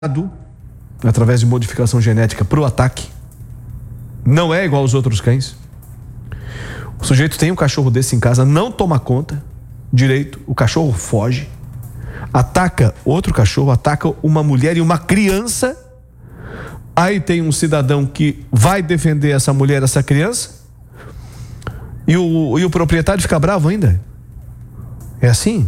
através de modificação genética para o ataque. Não é igual aos outros cães. O sujeito tem um cachorro desse em casa, não toma conta direito, o cachorro foge, ataca outro cachorro, ataca uma mulher e uma criança. Aí tem um cidadão que vai defender essa mulher, essa criança, e o proprietário fica bravo ainda. É assim?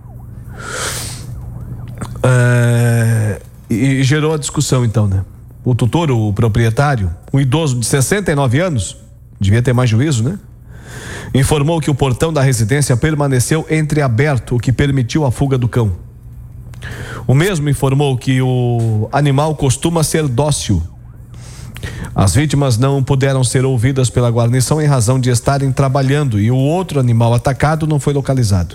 E gerou a discussão então, né? O tutor, o proprietário, um idoso de 69 anos, devia ter mais juízo, né? Informou que o portão da residência permaneceu entreaberto, o que permitiu a fuga do cão. O mesmo informou que o animal costuma ser dócil. As vítimas não puderam ser ouvidas pela guarnição em razão de estarem trabalhando e o outro animal atacado não foi localizado.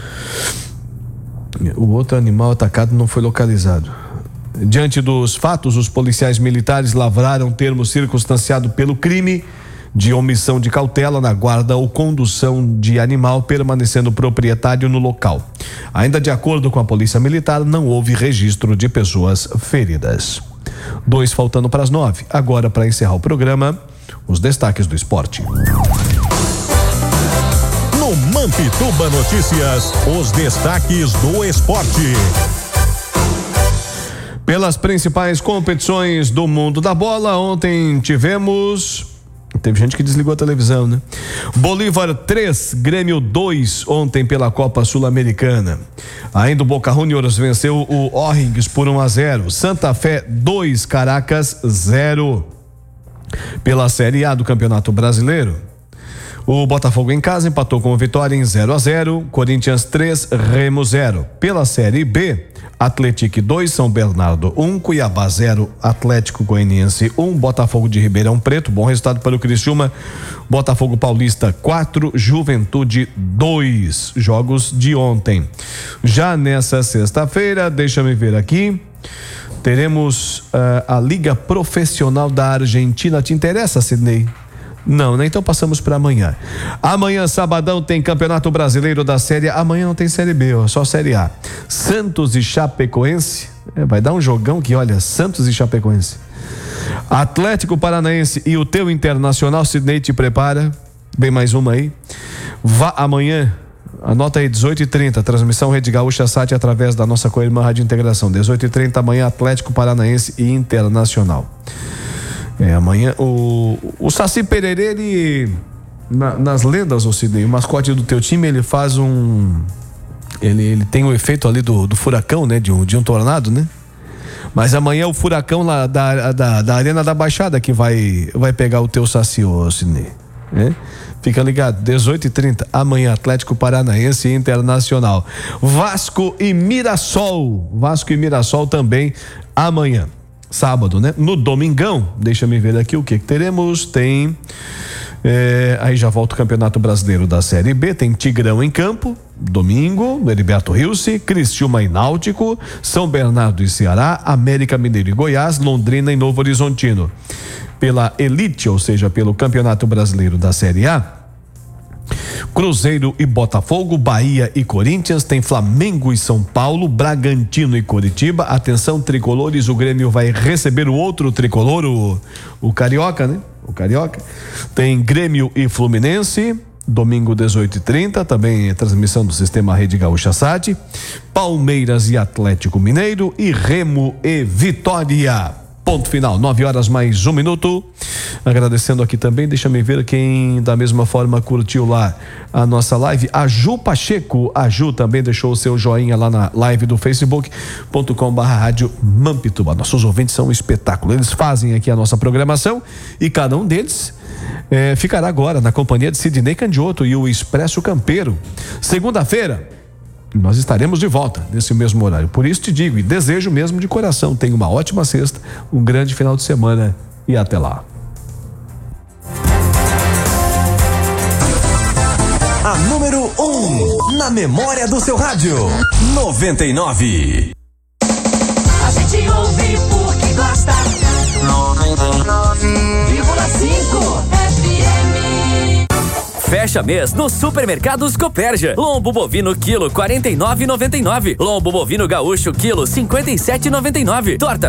Diante dos fatos, os policiais militares lavraram termo circunstanciado pelo crime de omissão de cautela na guarda ou condução de animal, permanecendo o proprietário no local. Ainda de acordo com a polícia militar, não houve registro de pessoas feridas. 2 faltando para as 9. Agora, para encerrar o programa, os destaques do esporte. No Mampituba Notícias, os destaques do esporte. Pelas principais competições do mundo da bola, ontem teve gente que desligou a televisão, né? Bolívar 3, Grêmio 2, ontem pela Copa Sul-Americana. Ainda o Boca Juniors venceu o O'Higgins por 1-0. Santa Fé 2, Caracas 0. Pela Série A do Campeonato Brasileiro, o Botafogo em casa empatou com o Vitória em 0-0. Corinthians 3, Remo 0. Pela Série B, Atlético 2, São Bernardo 1, Cuiabá 0, Atlético Goianiense 1, Botafogo de Ribeirão Preto, bom resultado para o Criciúma, Botafogo Paulista 4, Juventude 2, jogos de ontem. Já nessa sexta-feira, deixa-me ver aqui, teremos a Liga Profissional da Argentina. Te interessa, Sidney? Não, né? Então passamos para amanhã. Amanhã, sabadão, tem Campeonato Brasileiro da Série A. Amanhã não tem Série B, só Série A. Santos e Chapecoense. Vai dar um jogão que, olha, Santos e Chapecoense. Atlético Paranaense e o teu Internacional. Sidney, te prepara. Bem, mais uma aí. Amanhã, anota aí, 18h30, transmissão Rede Gaúcha Sat através da nossa co-irmã Rádio Integração. 18h30 amanhã, Atlético Paranaense e Internacional. Amanhã o Saci Pererê, ele nas lendas, ô Sidney, o mascote do teu time, ele faz ele tem o efeito ali do furacão, né, de um tornado, né? Mas amanhã o furacão lá da Arena da Baixada que vai pegar o teu Saci, ô Sidney, né? Fica ligado, 18h30 amanhã, Atlético Paranaense e Internacional. Vasco e Mirassol também amanhã, sábado, né? No domingão, deixa-me ver aqui o que teremos. Tem aí já volta o Campeonato Brasileiro da Série B. Tem Tigrão em campo, domingo, Heriberto Rilse, Criciúma e Náutico, São Bernardo e Ceará, América Mineiro e Goiás, Londrina e Novo Horizontino. Pela Elite, ou seja, pelo Campeonato Brasileiro da Série A, Cruzeiro e Botafogo, Bahia e Corinthians, tem Flamengo e São Paulo, Bragantino e Coritiba. Atenção, tricolores, o Grêmio vai receber o outro tricolor, o Carioca, né? O Carioca. Tem Grêmio e Fluminense, domingo 18h30, também transmissão do sistema Rede Gaúcha Sat. Palmeiras e Atlético Mineiro e Remo e Vitória. Ponto final, 9h mais 1 minuto. Agradecendo aqui também, deixa-me ver quem da mesma forma curtiu lá a nossa live. A Ju Pacheco, a Ju também deixou o seu joinha lá na live do facebook.com/rádio Mampituba. Nossos ouvintes são um espetáculo, eles fazem aqui a nossa programação e cada um deles ficará agora na companhia de Sidney Candioto e o Expresso Campeiro. Segunda-feira nós estaremos de volta nesse mesmo horário. Por isso te digo e desejo mesmo de coração, tenha uma ótima sexta, um grande final de semana e até lá. A número 1 na memória do seu rádio, 99. A gente ouve porque gosta. 99,5 FM. Fecha fecha mês nos supermercados Copérgia. Lombo bovino quilo 49,99. Lombo bovino gaúcho quilo 57,99. Torta